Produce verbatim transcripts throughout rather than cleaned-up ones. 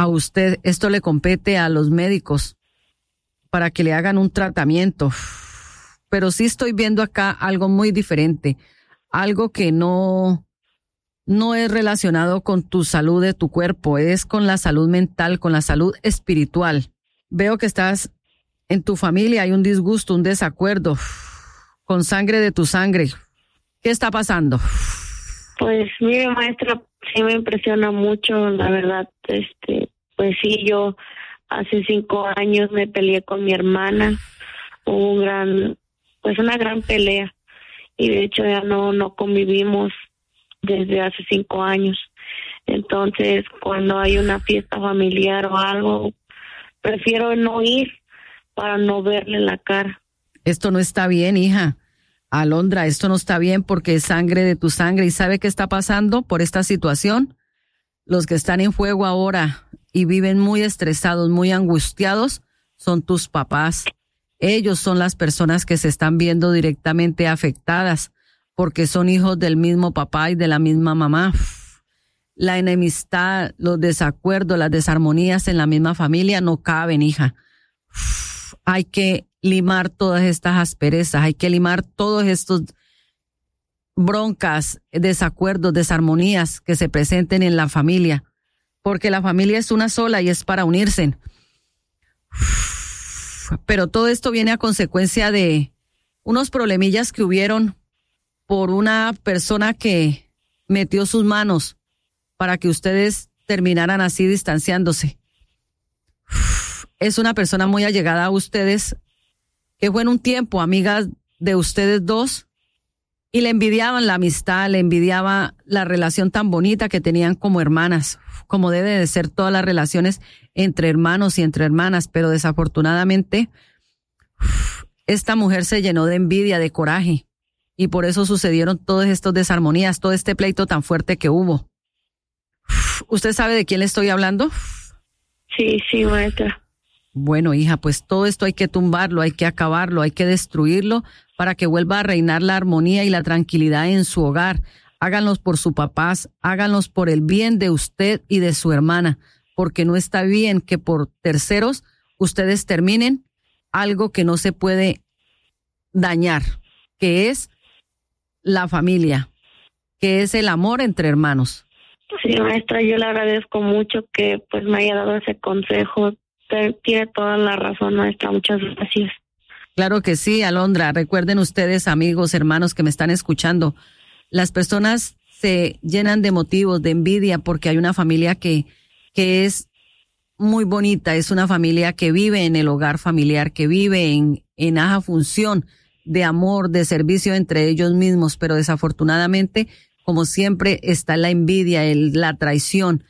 a usted, esto le compete a los médicos para que le hagan un tratamiento. Pero sí estoy viendo acá algo muy diferente, algo que no, no es relacionado con tu salud de tu cuerpo, es con la salud mental, con la salud espiritual. Veo que estás en tu familia, hay un disgusto, un desacuerdo, con sangre de tu sangre. ¿Qué está pasando? Pues mire, maestra, sí me impresiona mucho, la verdad. Este, pues sí, yo hace cinco años me peleé con mi hermana, hubo un gran, pues una gran pelea, y de hecho ya no, no convivimos desde hace cinco años. Entonces, cuando hay una fiesta familiar o algo, prefiero no ir para no verle la cara. Esto no está bien, hija. Alondra, esto no está bien porque es sangre de tu sangre. ¿Y sabe qué está pasando por esta situación? Los que están en fuego ahora y viven muy estresados, muy angustiados, son tus papás. Ellos son las personas que se están viendo directamente afectadas porque son hijos del mismo papá y de la misma mamá. La enemistad, los desacuerdos, las desarmonías en la misma familia no caben, hija. Hay que limar todas estas asperezas, hay que limar todos estos broncas, desacuerdos, desarmonías que se presenten en la familia, porque la familia es una sola y es para unirse. Pero todo esto viene a consecuencia de unos problemillas que hubieron por una persona que metió sus manos para que ustedes terminaran así distanciándose. Es una persona muy allegada a ustedes, que fue en un tiempo amiga de ustedes dos, y le envidiaban la amistad, le envidiaba la relación tan bonita que tenían como hermanas, como debe de ser todas las relaciones entre hermanos y entre hermanas, pero desafortunadamente esta mujer se llenó de envidia, de coraje, y por eso sucedieron todas estas desarmonías, todo este pleito tan fuerte que hubo. ¿Usted sabe de quién le estoy hablando? Sí, sí, maestra. Bueno, hija, pues todo esto hay que tumbarlo, hay que acabarlo, hay que destruirlo para que vuelva a reinar la armonía y la tranquilidad en su hogar. Háganlos por sus papás, háganlos por el bien de usted y de su hermana, porque no está bien que por terceros ustedes terminen algo que no se puede dañar, que es la familia, que es el amor entre hermanos. Sí, maestra, yo le agradezco mucho que pues me haya dado ese consejo. Tiene toda la razón, maestra. Muchas gracias. Claro que sí, Alondra. Recuerden ustedes, amigos, hermanos que me están escuchando, las personas se llenan de motivos, de envidia, porque hay una familia que, que es muy bonita, es una familia que vive en el hogar familiar, que vive en, en aja función de amor, de servicio entre ellos mismos, pero desafortunadamente, como siempre, está la envidia, el, la traición.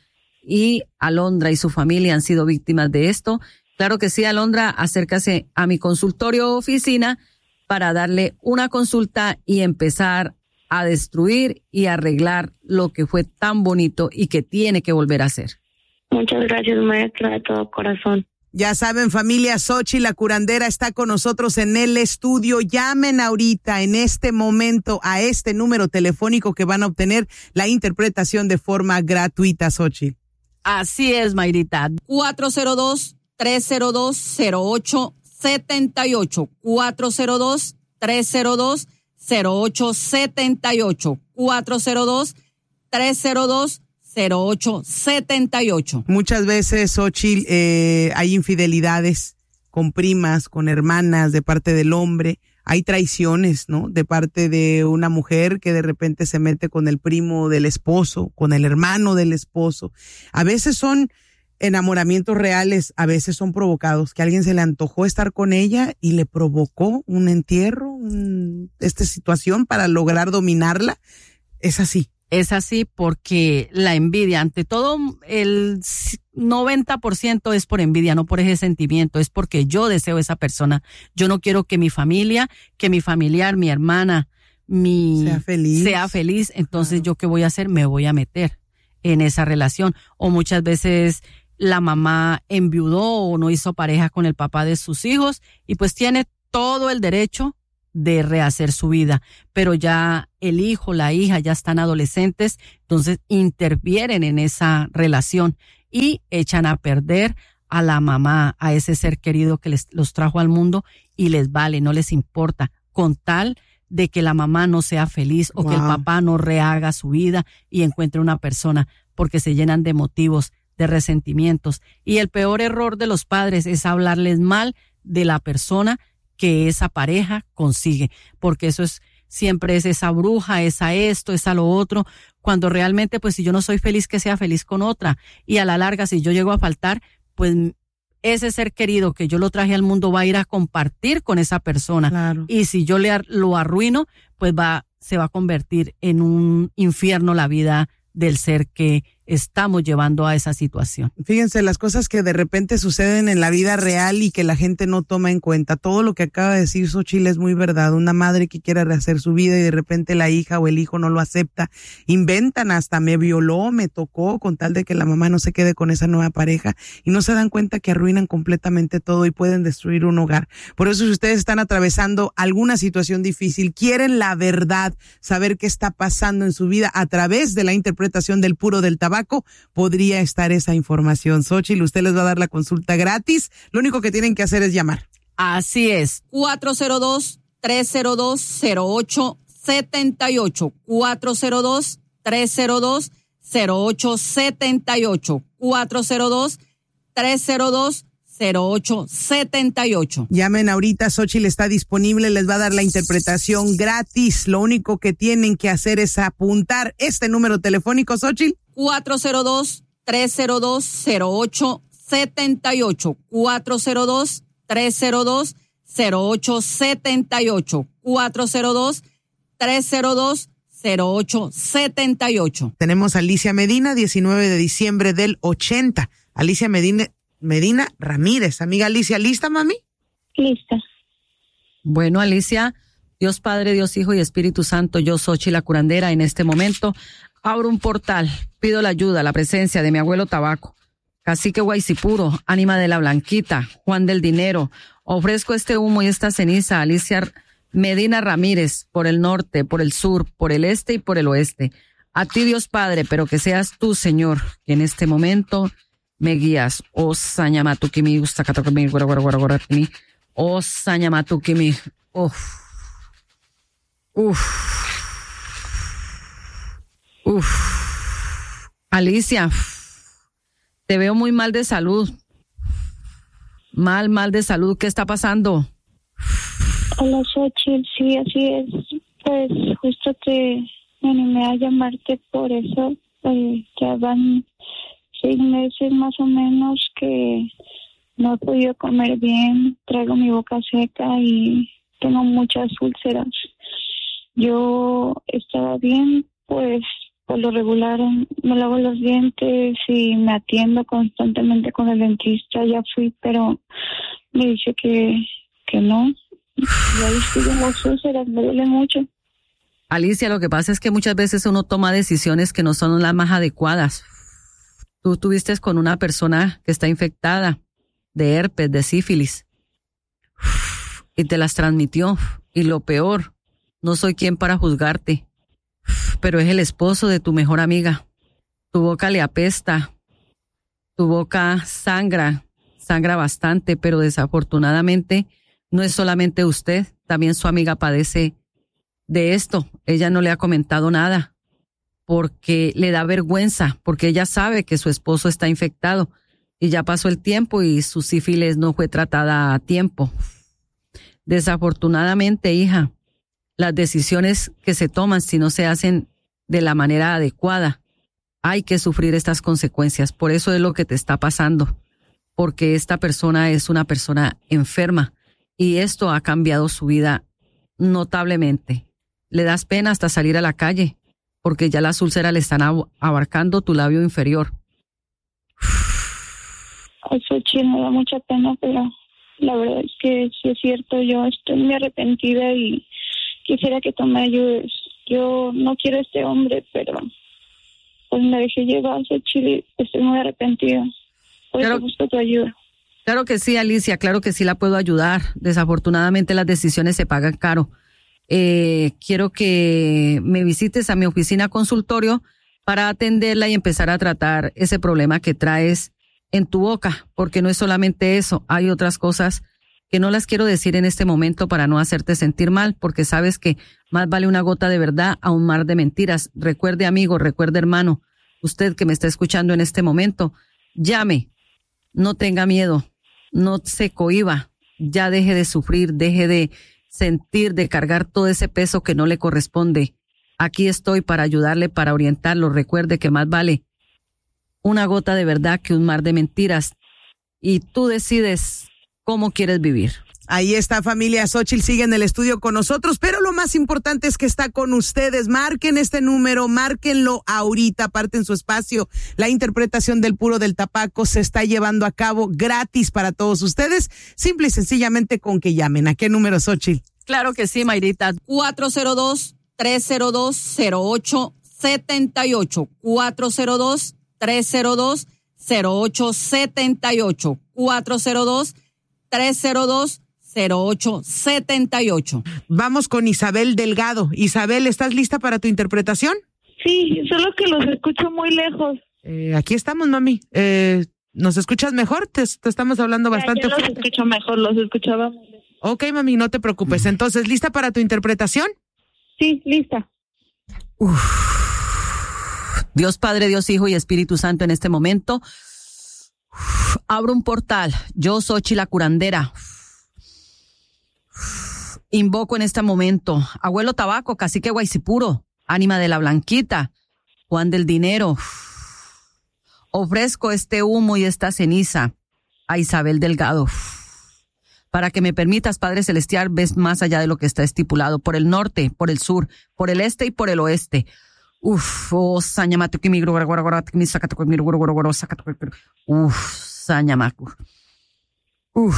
Y Alondra y su familia han sido víctimas de esto. Claro que sí, Alondra, acércase a mi consultorio o oficina para darle una consulta y empezar a destruir y arreglar lo que fue tan bonito y que tiene que volver a ser. Muchas gracias, maestra, de todo corazón. Ya saben, familia, Xóchitl, la curandera, está con nosotros en el estudio. Llamen ahorita, en este momento, a este número telefónico que van a obtener la interpretación de forma gratuita, Xóchitl. Así es, Mayrita. cuatro cero dos, tres cero dos, cero ocho siete ocho. cuatro cero dos, tres cero dos, cero ocho siete ocho. cuatro cero dos, tres cero dos, cero ocho siete ocho. Muchas veces, Xóchitl, eh, hay infidelidades con primas, con hermanas de parte del hombre. Hay traiciones, ¿no? De parte de una mujer que de repente se mete con el primo del esposo, con el hermano del esposo. A veces son enamoramientos reales, a veces son provocados, que a alguien se le antojó estar con ella y le provocó un entierro, un, esta situación para lograr dominarla. Es así. Es así porque la envidia, ante todo, el noventa por ciento es por envidia, no por ese sentimiento, es porque yo deseo esa persona. Yo no quiero que mi familia, que mi familiar, mi hermana, mi sea feliz. Sea feliz. Entonces, Claro. ¿yo qué voy a hacer? Me voy a meter en esa relación. O muchas veces la mamá enviudó o no hizo pareja con el papá de sus hijos y pues tiene todo el derecho de rehacer su vida, pero ya el hijo, la hija ya están adolescentes, entonces intervienen en esa relación y echan a perder a la mamá, a ese ser querido que les los trajo al mundo y les vale, no les importa, con tal de que la mamá no sea feliz o wow. que el papá no rehaga su vida y encuentre una persona, porque se llenan de motivos, de resentimientos. Y el peor error de los padres es hablarles mal de la persona que esa pareja consigue, porque eso es siempre es esa bruja, esa esto, esa lo otro, cuando realmente pues si yo no soy feliz, que sea feliz con otra, y a la larga si yo llego a faltar, pues ese ser querido que yo lo traje al mundo va a ir a compartir con esa persona, claro. y si yo le lo arruino, pues va se va a convertir en un infierno la vida del ser que estamos llevando a esa situación. Fíjense, las cosas que de repente suceden en la vida real y que la gente no toma en cuenta. Todo lo que acaba de decir Xochitl es muy verdad. Una madre que quiere rehacer su vida y de repente la hija o el hijo no lo acepta. Inventan hasta me violó, me tocó, con tal de que la mamá no se quede con esa nueva pareja, y no se dan cuenta que arruinan completamente todo y pueden destruir un hogar. Por eso, si ustedes están atravesando alguna situación difícil, quieren la verdad, saber qué está pasando en su vida a través de la interpretación del puro del tabaco, podría estar esa información. Xochitl, usted les va a dar la consulta gratis. Lo único que tienen que hacer es llamar. Así es. cuatro cero dos, tres cero dos, cero ocho siete ocho. cuatro cero dos, tres cero dos, cero ocho siete ocho. cuatro cero dos, tres cero dos, cero ocho siete ocho. Llamen ahorita, Xochitl está disponible, les va a dar la interpretación gratis. Lo único que tienen que hacer es apuntar este número telefónico, Xochitl. cuatro cero dos, tres cero dos, cero ocho siete ocho. cuatro cero dos, tres cero dos, cero ocho siete ocho. cuatro cero dos, tres cero dos, cero ocho siete ocho. Tenemos a Alicia Medina, diecinueve de diciembre del ochenta. Alicia Medina, Medina Ramírez. Amiga Alicia, ¿lista, mami? Lista. Bueno, Alicia, Dios Padre, Dios Hijo y Espíritu Santo, yo Xochitl la curandera, en este momento abro un portal, pido la ayuda, la presencia de mi abuelo Tabaco, Cacique Guaycipuro, Ánima de la Blanquita, Juan del Dinero. Ofrezco este humo y esta ceniza a Alicia Medina Ramírez, por el norte, por el sur, por el este y por el oeste. A ti, Dios Padre, pero que seas tú, Señor, que en este momento me guías. O Sañamatukimi, Ustakatakimi, Guaraguaraguaraguaratimi, O Sañamatukimi. Uf. Uf. Uf. Alicia, te veo muy mal de salud. Mal, mal de salud. ¿Qué está pasando? Hola, Xochitl, sí, así es. Pues justo te me animé a llamarte por eso. Pues ya van seis meses más o menos que no he podido comer bien. Traigo mi boca seca y tengo muchas úlceras. Yo estaba bien, pues por lo regular me lavo los dientes y me atiendo constantemente con el dentista. Ya fui, pero me dice que, que no. Ya siguen las úlceras, me duele mucho. Alicia, lo que pasa es que muchas veces uno toma decisiones que no son las más adecuadas. Tú estuviste con una persona que está infectada de herpes, de sífilis, y te las transmitió. Y lo peor, no soy quien para juzgarte, pero es el esposo de tu mejor amiga. Tu boca le apesta, tu boca sangra, sangra bastante, pero desafortunadamente no es solamente usted, también su amiga padece de esto. Ella no le ha comentado nada porque le da vergüenza, porque ella sabe que su esposo está infectado y ya pasó el tiempo y su sífilis no fue tratada a tiempo. Desafortunadamente, hija, las decisiones que se toman, si no se hacen de la manera adecuada, hay que sufrir estas consecuencias. Por eso es lo que te está pasando, porque esta persona es una persona enferma y esto ha cambiado su vida notablemente. Le das pena hasta salir a la calle, porque ya las úlceras le están abarcando tu labio inferior. Eso sí, me da mucha pena, pero la verdad es que sí es cierto. Yo estoy muy arrepentida y quisiera que tú me ayudes. Yo no quiero a este hombre, pero pues me dejé llevar a Chile. Estoy muy arrepentida. Por claro, eso busco tu ayuda. Claro que sí, Alicia, claro que sí la puedo ayudar. Desafortunadamente las decisiones se pagan caro. Eh, quiero que me visites a mi oficina consultorio para atenderla y empezar a tratar ese problema que traes en tu boca, porque no es solamente eso, hay otras cosas que no las quiero decir en este momento para no hacerte sentir mal, porque sabes que más vale una gota de verdad a un mar de mentiras. Recuerde, amigo, recuerde, hermano, usted que me está escuchando en este momento, llame, no tenga miedo, no se cohíba, ya deje de sufrir, deje de sentir, de cargar todo ese peso que no le corresponde. Aquí estoy para ayudarle, para orientarlo. Recuerde que más vale una gota de verdad que un mar de mentiras. Y tú decides cómo quieres vivir. Ahí está, familia. Xóchitl sigue en el estudio con nosotros, pero lo más importante es que está con ustedes. Marquen este número, márquenlo ahorita, aparten su espacio. La interpretación del puro del tapaco se está llevando a cabo gratis para todos ustedes, simple y sencillamente con que llamen. ¿A qué número, Xóchitl? Claro que sí, Mayrita. cuatro cero dos, tres cero dos, cero ocho siete ocho. cuatro cero dos, tres cero dos, cero ocho siete ocho. cuatro cero dos, tres cero dos, cero ocho siete ocho. Vamos con Isabel Delgado. Isabel, ¿estás lista para tu interpretación? Sí, solo que los escucho muy lejos. Eh, aquí estamos, mami. Eh, ¿Nos escuchas mejor? Te, te estamos hablando Ya, bastante ya los fuerte. escucho mejor, los escuchaba muy lejos. Ok, mami, no te preocupes. Entonces, ¿lista para tu interpretación? Sí, lista. Uf. Dios Padre, Dios Hijo y Espíritu Santo, en este momento uf, abro un portal. Yo, Xóchitl la curandera, uf, invoco en este momento Abuelo Tabaco, Cacique Guaycipuro, Ánima de la Blanquita, Juan del Dinero. Uf, ofrezco este humo y esta ceniza a Isabel Delgado, uf, para que me permitas, Padre Celestial, ves más allá de lo que está estipulado, por el norte, por el sur, por el este y por el oeste. Uf, oh, sañamate que mi gro gro gro mi sacato que mi gro gro gro sacato que uf, sañamaku. Uf.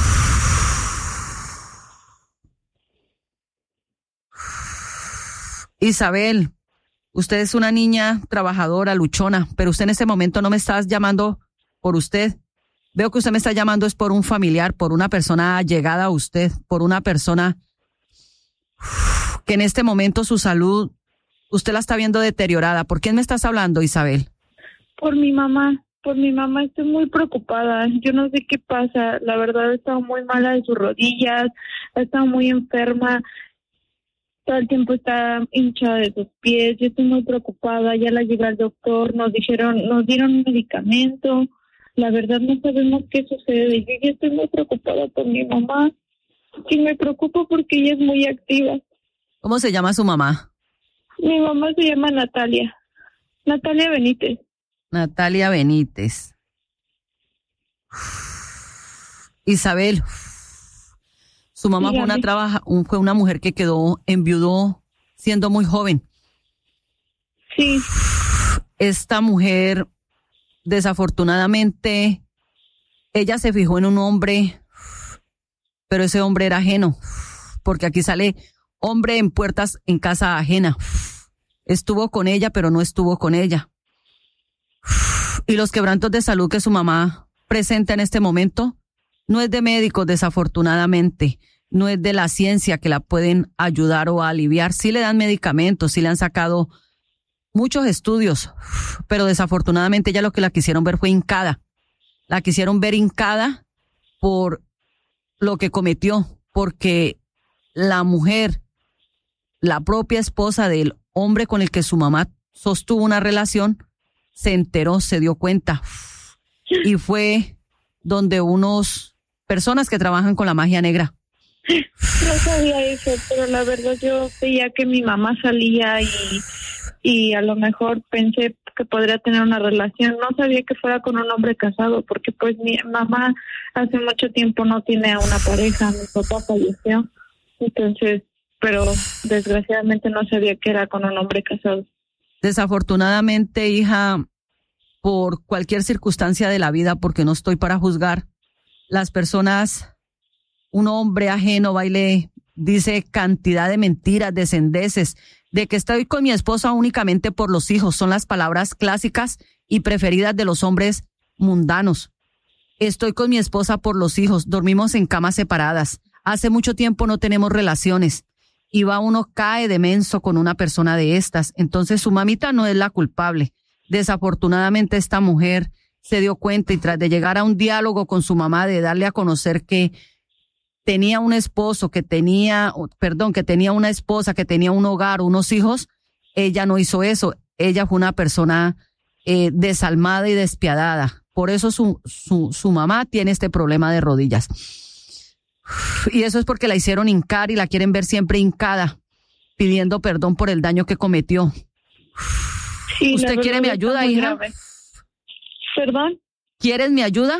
Isabel, usted es una niña trabajadora, luchona, pero usted en ese momento no me está llamando por usted. Veo que usted me está llamando es por un familiar, por una persona allegada a usted, por una persona uf, que en este momento su salud usted la está viendo deteriorada. ¿Por quién me estás hablando, Isabel? Por mi mamá, por mi mamá estoy muy preocupada. Yo no sé qué pasa. La verdad, he estado muy mala de sus rodillas, ha estado muy enferma. Todo el tiempo está hinchada de sus pies. Yo estoy muy preocupada. Ya la llevé al doctor, nos dijeron, nos dieron un medicamento. La verdad no sabemos qué sucede. Yo ya estoy muy preocupada por mi mamá. Y me preocupo porque ella es muy activa. ¿Cómo se llama su mamá? Mi mamá se llama Natalia. Natalia Benítez. Natalia Benítez. Isabel, su mamá fue una, trabaja, un, fue una mujer que quedó enviudó siendo muy joven. Sí. Esta mujer, desafortunadamente, ella se fijó en un hombre, pero ese hombre era ajeno, porque aquí sale hombre en puertas en casa ajena. Estuvo con ella, pero no estuvo con ella. Y los quebrantos de salud que su mamá presenta en este momento no es de médicos, desafortunadamente. No es de la ciencia que la pueden ayudar o aliviar. Sí le dan medicamentos, sí le han sacado muchos estudios, pero desafortunadamente ella lo que la quisieron ver fue hincada. La quisieron ver hincada por lo que cometió, porque la mujer, la propia esposa del hombre con el que su mamá sostuvo una relación, se enteró, se dio cuenta. Y fue donde unos personas que trabajan con la magia negra. No sabía eso, pero la verdad yo veía que mi mamá salía y, y a lo mejor pensé que podría tener una relación. No sabía que fuera con un hombre casado, porque pues mi mamá hace mucho tiempo no tiene a una pareja, mi papá falleció. Entonces, pero desgraciadamente no sabía que era con un hombre casado. Desafortunadamente, hija, por cualquier circunstancia de la vida, porque no estoy para juzgar, las personas, un hombre ajeno va y le dice cantidad de mentiras, de sandeces, de que estoy con mi esposa únicamente por los hijos. Son las palabras clásicas y preferidas de los hombres mundanos. Estoy con mi esposa por los hijos, dormimos en camas separadas. Hace mucho tiempo no tenemos relaciones. y va uno cae de menso con una persona de estas. Entonces su mamita no es la culpable. Desafortunadamente esta mujer se dio cuenta y tras de llegar a un diálogo con su mamá, de darle a conocer que tenía un esposo, que tenía, perdón, que tenía una esposa, que tenía un hogar, unos hijos, ella no hizo eso. Ella fue una persona eh, desalmada y despiadada. Por eso su, su, su mamá tiene este problema de rodillas. Y eso es porque la hicieron hincar y la quieren ver siempre hincada, pidiendo perdón por el daño que cometió. Sí, ¿Usted quiere mi ayuda, hija? Grave. ¿Perdón? ¿Quieres mi ayuda?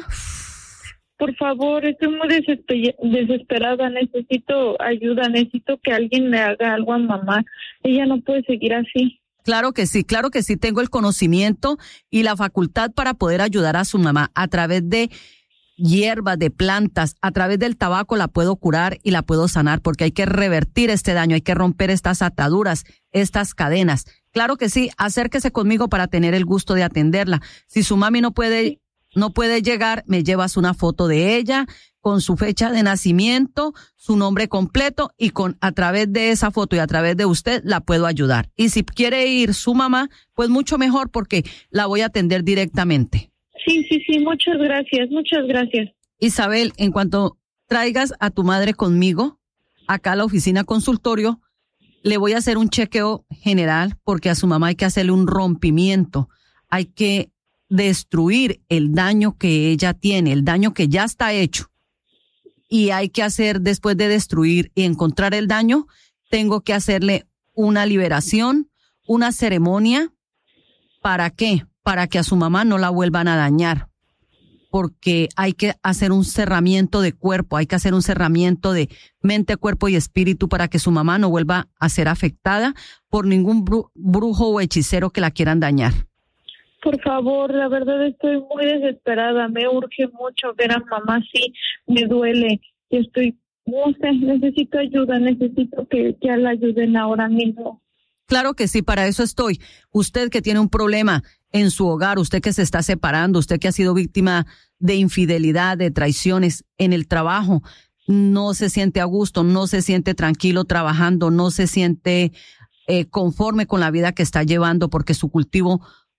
Por favor, estoy muy desesper- desesperada, necesito ayuda, necesito que alguien le haga algo a mamá. Ella no puede seguir así. Claro que sí, claro que sí, tengo el conocimiento y la facultad para poder ayudar a su mamá a través de hierbas, de plantas, a través del tabaco la puedo curar y la puedo sanar, porque hay que revertir este daño, hay que romper estas ataduras, estas cadenas. Claro que sí, acérquese conmigo para tener el gusto de atenderla. Si su mami no puede, no puede llegar, me llevas una foto de ella con su fecha de nacimiento, su nombre completo, y con a través de esa foto y a través de usted la puedo ayudar. Y si quiere ir su mamá, pues mucho mejor, porque la voy a atender directamente. Sí, sí, sí, muchas gracias, muchas gracias. Isabel, en cuanto traigas a tu madre conmigo, acá a la oficina consultorio, le voy a hacer un chequeo general, porque a su mamá hay que hacerle un rompimiento, hay que destruir el daño que ella tiene, el daño que ya está hecho. Y hay que hacer, después de destruir y encontrar el daño, tengo que hacerle una liberación, una ceremonia. ¿Para qué? Para que a su mamá no la vuelvan a dañar. Porque hay que hacer un cerramiento de cuerpo, hay que hacer un cerramiento de mente, cuerpo y espíritu para que su mamá no vuelva a ser afectada por ningún bru- brujo o hechicero que la quieran dañar. Por favor, la verdad estoy muy desesperada, me urge mucho ver a mamá, sí, me duele, y estoy, no sé, necesito ayuda, necesito que ya la ayuden ahora mismo. Claro que sí, para eso estoy. Usted que tiene un problema en su hogar, usted que se está separando, usted que ha sido víctima de infidelidad, de traiciones en el trabajo, no se siente a gusto, no se siente tranquilo trabajando, no se siente eh, conforme con la vida que está llevando porque su cultivo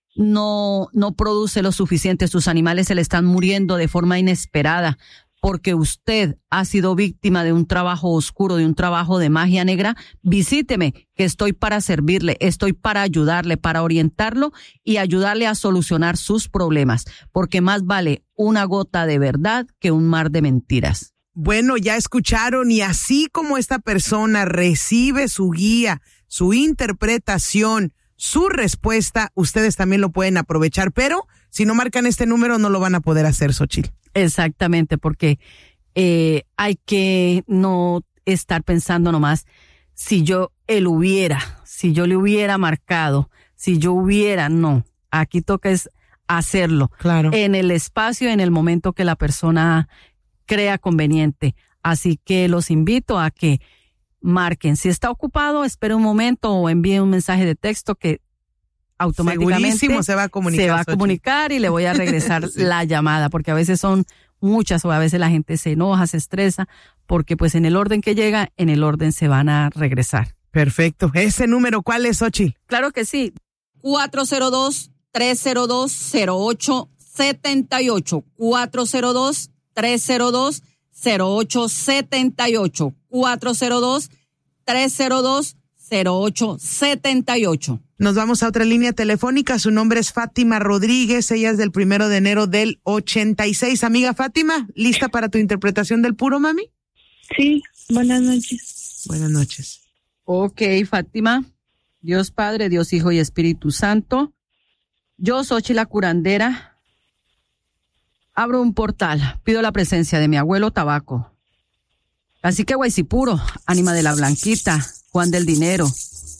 no, no produce lo suficiente, sus animales se le están muriendo de forma inesperada, porque usted ha sido víctima de un trabajo oscuro, de un trabajo de magia negra. Visíteme, que estoy para servirle, estoy para ayudarle, para orientarlo y ayudarle a solucionar sus problemas, porque más vale una gota de verdad que un mar de mentiras. Bueno, ya escucharon, y así como esta persona recibe su guía, su interpretación, su respuesta, ustedes también lo pueden aprovechar, pero si no marcan este número no lo van a poder hacer, Xochitl. Exactamente, porque eh, hay que no estar pensando nomás, si yo él hubiera, si yo le hubiera marcado, si yo hubiera, no. Aquí toca es hacerlo. Claro. En el espacio, en el momento que la persona crea conveniente. Así que los invito a que marquen. Si está ocupado, espere un momento o envíe un mensaje de texto que automáticamente Segurísimo se va a comunicar. Se va a comunicar y le voy a regresar sí. la llamada, porque a veces son muchas o a veces la gente se enoja, se estresa, porque pues en el orden que llega, en el orden se van a regresar. Perfecto. ¿Ese número cuál es, Xochitl? Claro que sí. cuatro cero dos, tres cero dos, cero ocho siete ocho. cuatro cero dos, tres cero dos, cero ocho siete ocho. cuatro cero dos, tres cero dos, cero ocho siete ocho. Nos vamos a otra línea telefónica. Su nombre es Fátima Rodríguez. Ella es del primero de enero del ochenta y seis. Amiga Fátima, ¿lista para tu interpretación del puro, mami? Sí, buenas noches. Buenas noches. Ok, Fátima. Dios Padre, Dios Hijo y Espíritu Santo. Yo, Xochitl la curandera, abro un portal. Pido la presencia de mi abuelo Tabaco. Así que Guaysipuro, ánima de la Blanquita, Juan del Dinero.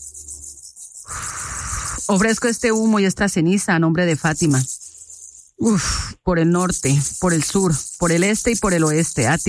Ofrezco este humo y esta ceniza a nombre de Fátima. Uf, por el norte, por el sur, por el este y por el oeste. A ti